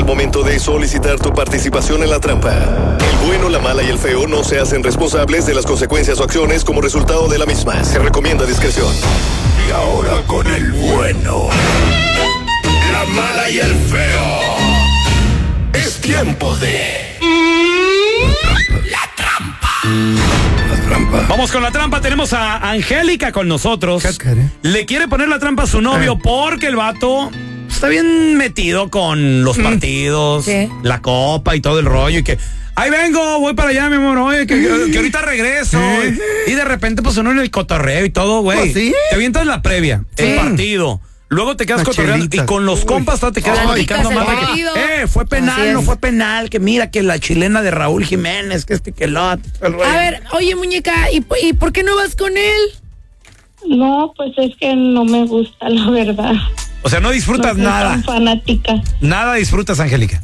momento de solicitar tu participación en la trampa. El bueno, la mala y el feo no se hacen responsables de las consecuencias o acciones como resultado de la misma. Se recomienda discreción. Y ahora con el bueno, la mala y el feo. Es tiempo de... La trampa. Vamos con la trampa. Tenemos a Angélica con nosotros. Le quiere poner la trampa a su novio porque el vato está bien metido con los partidos, la copa y todo el rollo. Y que, ahí vengo, voy para allá, mi amor. Oye, que ahorita regreso. Y de repente, pues uno en el cotorreo y todo, güey. Pues, ¿sí? Te avientas la previa, el partido. Luego te quedas cotorreando y con los compas te quedas platicando más de que, fue penal, no fue penal, que mira que la chilena de Raúl Jiménez, que que lo... A ver, oye, muñeca, ¿y por qué no vas con él? No, pues es que no me gusta, la verdad. O sea, no disfrutas nada. No soy tan fanática. Nada disfrutas, Angélica.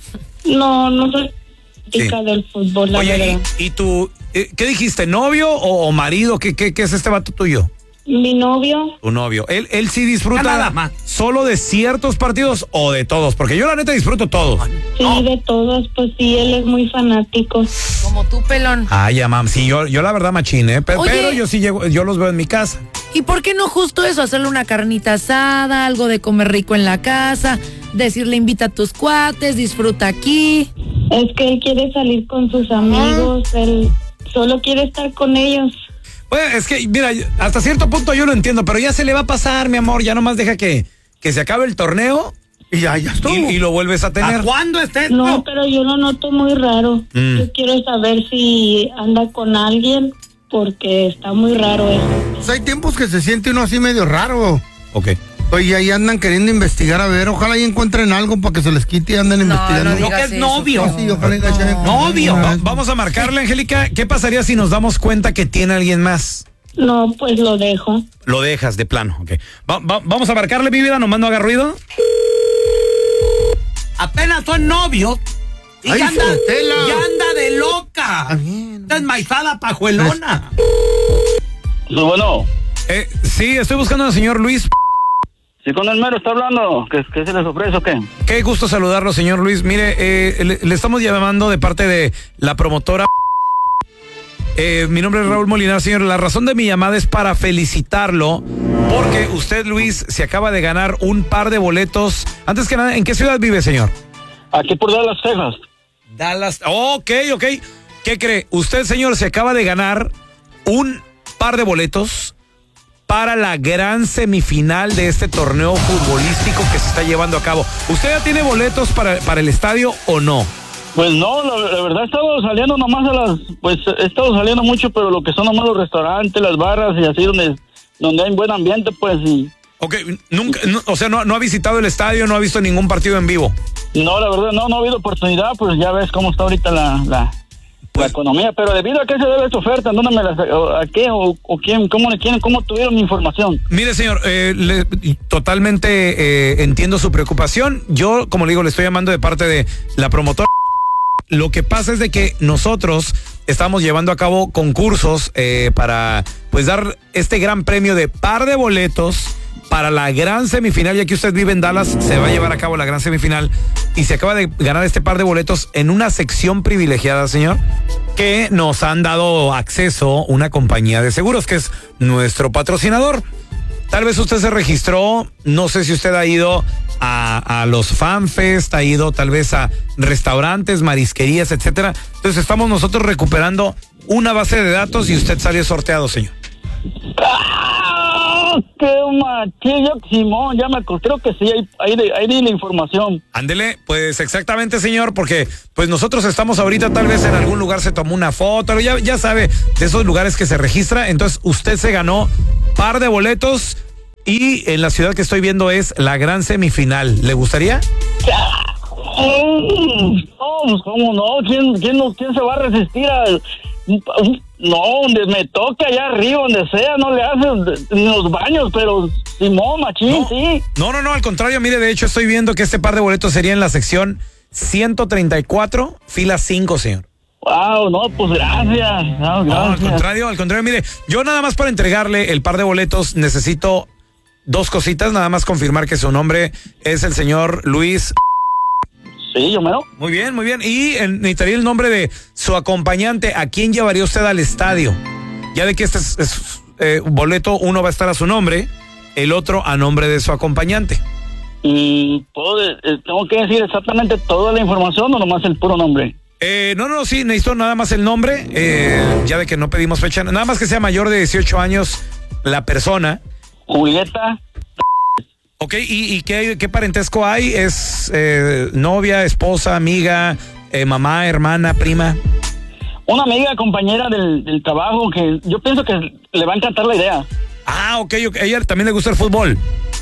No soy fanática del fútbol, la verdad. Oye, ¿y tú, qué dijiste, novio o marido? ¿Qué es este vato tuyo? Mi novio. Tu novio. ¿Él sí disfruta solo de ciertos partidos o de todos? Porque yo la neta disfruto todos. Sí, de todos, pues sí, él es muy fanático. Como tú, pelón. Ay, ya, mam, sí, yo la verdad machine, pero yo sí llego, yo los veo en mi casa. ¿Y por qué no justo eso? Hacerle una carnita asada, algo de comer rico en la casa, decirle invita a tus cuates, disfruta aquí. Es que él quiere salir con sus amigos, él solo quiere estar con ellos. Bueno, es que, mira, hasta cierto punto yo lo entiendo, pero ya se le va a pasar, mi amor, ya nomás deja que se acabe el torneo y ya estuvo. Y lo vuelves a tener. ¿A cuándo estés? No, pero yo lo noto muy raro. Yo quiero saber si anda con alguien, porque está muy raro eso. Pues hay tiempos que se siente uno así medio raro. Ok. Oye, ahí andan queriendo investigar, a ver, ojalá ahí encuentren algo para que se les quite y anden investigando. No, que es novio. Sí, ojalá Novio. Vamos a marcarle, Angélica. ¿Qué pasaría si nos damos cuenta que tiene alguien más? No, pues lo dejo. Lo dejas de plano, ok. Vamos a marcarle, mi vida, nomás no haga ruido. Apenas son novios. Y Ay, ya anda de loca. Desmaizada, pajuelona. Bueno. Sí, estoy buscando al señor Luis. Sí, con el mero está hablando. ¿Qué se les ofrece o qué? Qué gusto saludarlo, señor Luis. Mire, le estamos llamando de parte de la promotora. Mi nombre es Raúl Molinar, señor. La razón de mi llamada es para felicitarlo porque usted, Luis, se acaba de ganar un par de boletos. Antes que nada, ¿en qué ciudad vive, señor? Aquí por Dallas, Texas. Dallas. Ok. ¿Qué cree? Usted, señor, se acaba de ganar un par de boletos para la gran semifinal de este torneo futbolístico que se está llevando a cabo. ¿Usted ya tiene boletos para el estadio o no? Pues no, la verdad he estado saliendo nomás he estado saliendo mucho, pero lo que son nomás los restaurantes, las barras y así donde hay buen ambiente, pues sí. Ok, nunca, o sea, no ha visitado el estadio, no ha visto ningún partido en vivo. No, la verdad no ha habido oportunidad, pues ya ves cómo está ahorita la economía, pero debido a qué se debe esta oferta, ¿dónde a qué o quién, cómo tuvieron mi información? Mire, señor, totalmente entiendo su preocupación. Yo, como le digo, le estoy llamando de parte de la promotora. Lo que pasa es de que nosotros estamos llevando a cabo concursos para pues dar este gran premio de par de boletos para la gran semifinal. Ya que usted vive en Dallas, se va a llevar a cabo la gran semifinal y se acaba de ganar este par de boletos en una sección privilegiada, señor, que nos han dado acceso una compañía de seguros que es nuestro patrocinador. Tal vez usted se registró, no sé si usted ha ido a los FanFest, ha ido tal vez a restaurantes, marisquerías, etcétera. Entonces estamos nosotros recuperando una base de datos y usted salió sorteado, señor. ¡Ah! ¡Qué machillo, Simón! Ya me creo que sí, ahí di la información. Ándele, pues exactamente, señor, porque pues nosotros estamos ahorita, tal vez en algún lugar se tomó una foto, ya sabe, de esos lugares que se registra. Entonces usted se ganó par de boletos y en la ciudad que estoy viendo es la gran semifinal. ¿Le gustaría? No, ¿cómo no? ¿Quién se va a resistir a... No, donde me toque allá arriba, donde sea, no le haces en los baños, pero Simón, machín, no, sí. No, al contrario, mire, de hecho estoy viendo que este par de boletos sería en la sección 134, fila 5, señor. Wow, no, pues gracias. No, al contrario, mire, yo nada más para entregarle el par de boletos necesito dos cositas, nada más confirmar que su nombre es el señor Luis. Sí, yo mero. Muy bien, muy bien. Y necesitaría el nombre de su acompañante. ¿A quién llevaría usted al estadio? Ya de que este es boleto, uno va a estar a su nombre, el otro a nombre de su acompañante. ¿Tengo que decir exactamente toda la información o nomás el puro nombre? No, sí, necesito nada más el nombre, ya de que no pedimos fecha, nada más que sea mayor de 18 años la persona. Julieta. Ok, ¿y qué parentesco hay? ¿Es novia, esposa, amiga, mamá, hermana, prima? Una amiga, compañera del trabajo, que yo pienso que le va a encantar la idea. Ah, ok, ella también le gusta el fútbol.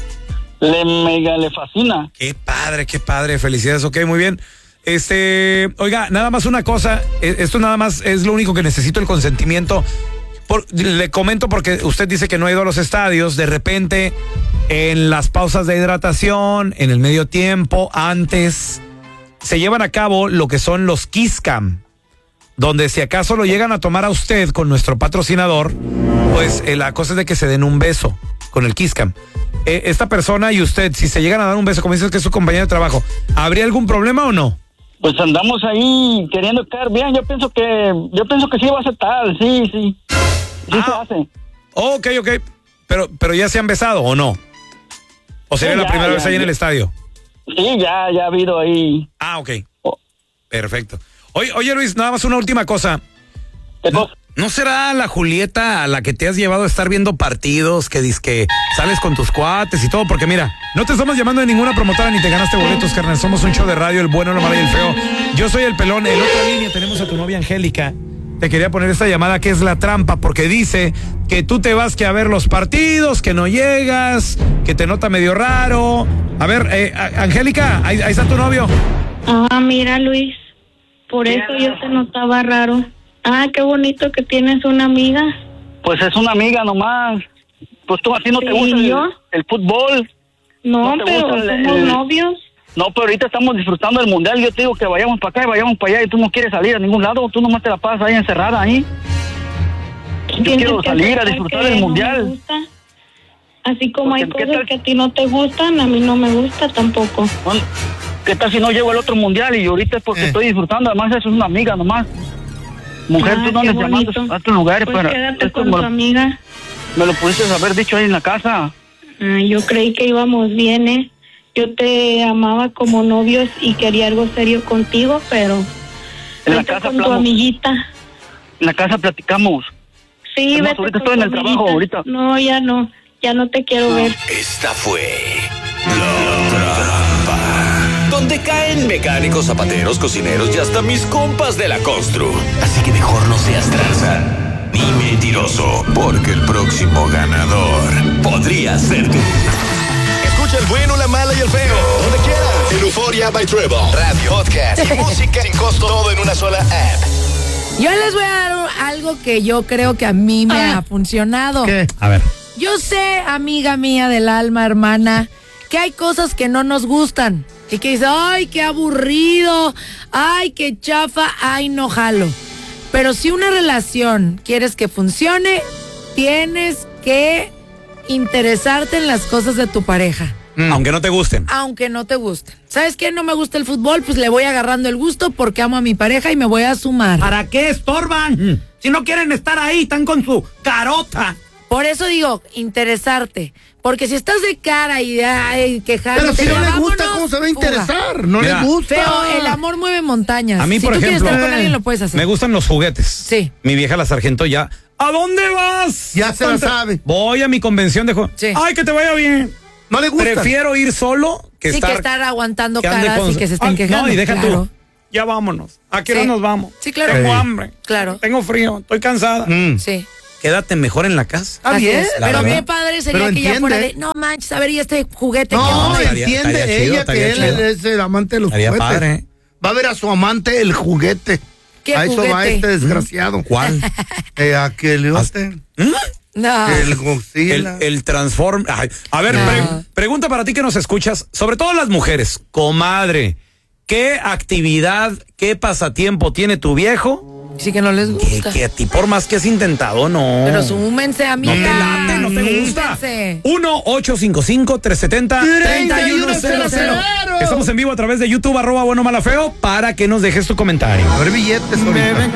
Le fascina. Qué padre, felicidades, ok, muy bien. Oiga, nada más una cosa, esto nada más es lo único que necesito, el consentimiento. Le comento porque usted dice que no ha ido a los estadios, de repente en las pausas de hidratación, en el medio tiempo, antes, se llevan a cabo lo que son los Kiss Cam, donde si acaso lo llegan a tomar a usted con nuestro patrocinador, pues la cosa es de que se den un beso con el Kiss Cam. Esta persona y usted, si se llegan a dar un beso, como dices que es su compañero de trabajo, ¿habría algún problema o no? Pues andamos ahí queriendo caer bien. Yo pienso que sí va a aceptar, sí. Sí se hace. Ok. Pero ya se han besado o no? ¿O sería la primera vez ahí en el estadio? Sí, ya ha habido ahí. Ah, ok. Perfecto. Oye, Luis, nada más una última cosa. ¿No será la Julieta a la que te has llevado a estar viendo partidos, que dizque sales con tus cuates y todo? Porque mira, no te estamos llamando de ninguna promotora ni te ganaste boletos, carnal. Somos un show de radio, el bueno, la mala y el feo. Yo soy el pelón. En otra línea tenemos a tu novia Angélica. Te quería poner esta llamada que es la trampa, porque dice que tú te vas que a ver los partidos, que no llegas, que te nota medio raro. A ver, Angélica, ahí está tu novio. Ah, mira, Luis, por eso yo te notaba raro. Ah, qué bonito que tienes una amiga. Pues es una amiga nomás. Pues tú así no te gusta el fútbol. No, pero somos novios. No, pero ahorita estamos disfrutando del mundial. Yo te digo que vayamos para acá y vayamos para allá y tú no quieres salir a ningún lado. Tú nomás te la pasas ahí encerrada ahí. Yo quiero salir a disfrutar del mundial. Me gusta. Así como hay cosas que a ti no te gustan, a mí no me gusta tampoco. Bueno, ¿qué tal si no llego al otro mundial y ahorita es porque estoy disfrutando? Además, eso es una amiga nomás. Mujer, tú no andes llamando a otros lugares pues quédate con tu amiga. Me lo pudiste haber dicho ahí en la casa. Yo creí que íbamos bien, ¿eh? Yo te amaba como novios y quería algo serio contigo, pero en la casa con tu amiguita. En la casa platicamos. Sí, además, ahorita estoy en el trabajo ahorita. No, ya no te quiero ver. Esta fue La Trampa, donde caen mecánicos, zapateros, cocineros y hasta mis compas de la constru. Así que mejor no seas tranza ni mentiroso, porque el próximo ganador podría ser tú. Escucha el bueno, la mala y el feo donde quieras. En Euphoria by Treble, radio, podcast y música sin costo, todo en una sola app. Yo les voy a dar algo que yo creo que a mí me ha funcionado. ¿Qué? A ver. Yo sé, amiga mía del alma, hermana, que hay cosas que no nos gustan. Y que dices, ay, qué aburrido, ay, qué chafa, ay, no jalo. Pero si una relación quieres que funcione, tienes que interesarte en las cosas de tu pareja. Aunque no te gusten. Aunque no te gusten. ¿Sabes qué? No me gusta el fútbol, pues le voy agarrando el gusto porque amo a mi pareja y me voy a sumar. ¿Para qué estorban? Si no quieren estar ahí, están con su carota. Por eso digo, interesarte. Porque si estás de cara y quejándote... Pero si no le vámonos, gusta, ¿cómo se va a interesar? fuga. No Mira, le gusta. Feo, el amor mueve montañas. A mí, si por tú ejemplo, quieres estar con alguien, lo puedes hacer. me gustan los juguetes. Sí. Mi vieja la sargento ya. ¿A dónde vas? Ya se la sabe. Voy a mi convención de juegos. Sí. Ay, que te vaya bien. No le gusta. Prefiero ir solo que Sí, estar... que estar aguantando que ande caras y que se estén quejando. No, y deja claro. tú. Ya vámonos. ¿A qué hora Sí. nos vamos? Sí, claro. Tengo Sí. hambre. Claro. Tengo frío. Estoy cansada. Sí. Quédate mejor en la casa. Está Así bien. es. la Pero verdad. qué padre sería Pero que ya fuera de, entiende. no manches, a ver, y este juguete. No, ¿qué onda? estaría entiende chido, ella estaría que él chido. es el amante de los Estaría juguetes. padre. Va a ver a su amante el juguete. ¿Qué a eso va juguete? este desgraciado. ¿Cuál? Aqueliote. No. El Godzilla. El Transform. Ay, a ver, No. pregunta para ti que nos escuchas, sobre todo las mujeres, comadre, ¿qué actividad, qué pasatiempo tiene tu viejo Sí que no les gusta. Que a ti por más que has intentado, no. Pero súmense, amiga. No te late, no te gusta. Súmense. 1-855-370-3100. Estamos en vivo a través de YouTube, @bueno mala feo, para que nos dejes tu comentario. A ver billetes ahorita.